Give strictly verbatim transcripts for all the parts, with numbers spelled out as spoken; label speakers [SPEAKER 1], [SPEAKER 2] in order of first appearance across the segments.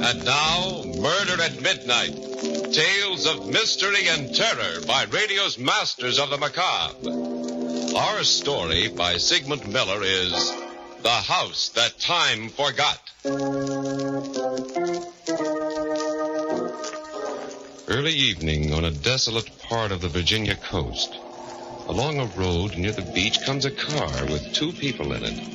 [SPEAKER 1] And now, Murder at Midnight. Tales of mystery and terror by radio's masters of the macabre. Our story by Sigmund Miller is The House That Time Forgot. Early evening on a desolate part of the Virginia coast. Along a road near the beach comes a car with two people in it.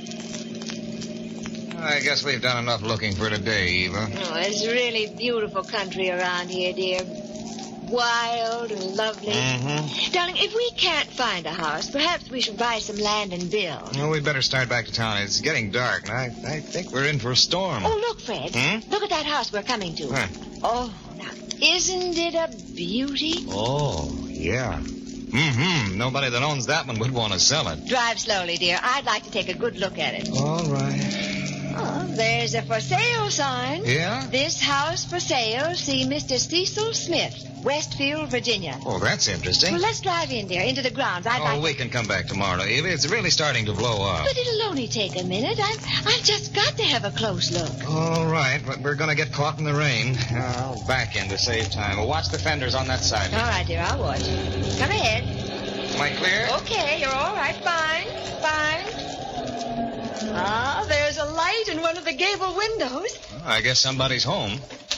[SPEAKER 2] I guess we've done enough looking for today, Eva.
[SPEAKER 3] Oh, it's really beautiful country around here, dear. Wild and lovely.
[SPEAKER 2] Mm-hmm.
[SPEAKER 3] Darling, if we can't find a house, perhaps we should buy some land and build.
[SPEAKER 2] Well, we'd better start back to town. It's getting dark, and I, I think we're in for a storm.
[SPEAKER 3] Oh, look, Fred.
[SPEAKER 2] Hmm?
[SPEAKER 3] Look at that house we're coming to.
[SPEAKER 2] Huh.
[SPEAKER 3] Oh, now, isn't it a beauty?
[SPEAKER 2] Oh, yeah. Mm-hmm. Nobody that owns that one would want to sell it.
[SPEAKER 3] Drive slowly, dear. I'd like to take a good look at it.
[SPEAKER 2] All right.
[SPEAKER 3] Oh, there's a for sale sign.
[SPEAKER 2] Yeah?
[SPEAKER 3] This house for sale. See Mister Cecil Smith, Westfield, Virginia.
[SPEAKER 2] Oh, that's interesting.
[SPEAKER 3] Well, let's drive in, dear, into the grounds. I'd
[SPEAKER 2] oh,
[SPEAKER 3] like
[SPEAKER 2] we can come back tomorrow, Eva. It's really starting to blow up.
[SPEAKER 3] But it'll only take a minute. I've, I've just got to have a close look.
[SPEAKER 2] All right, but we're going to get caught in the rain. I'll back in to save time. Well, watch the fenders on that side.
[SPEAKER 3] All right, dear, I'll watch. Come ahead.
[SPEAKER 2] Am I clear?
[SPEAKER 3] Okay, you're all right. Fine, fine. Ah, there's a light in one of the gable windows.
[SPEAKER 2] Well, I guess somebody's home.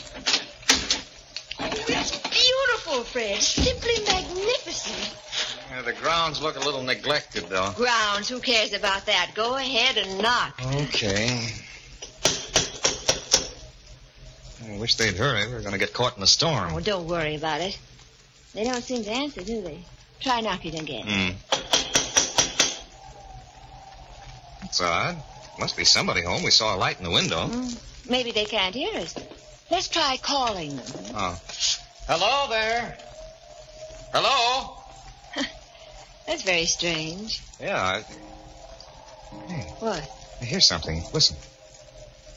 [SPEAKER 3] Oh, it's beautiful, Fred. Simply magnificent.
[SPEAKER 2] Yeah, the grounds look a little neglected, though.
[SPEAKER 3] Grounds, who cares about that? Go ahead and knock.
[SPEAKER 2] Okay. I wish they'd hurry. We're going to get caught in a storm.
[SPEAKER 3] Oh, don't worry about it. They don't seem to answer, do they? Try knocking again.
[SPEAKER 2] Hmm. That's odd. Must be somebody home. We saw a light in the window.
[SPEAKER 3] Mm, maybe they can't hear us. Let's try calling them.
[SPEAKER 2] Oh. Hello there. Hello?
[SPEAKER 3] That's very strange.
[SPEAKER 2] Yeah. I... Hey,
[SPEAKER 3] What?
[SPEAKER 2] I hear something. Listen.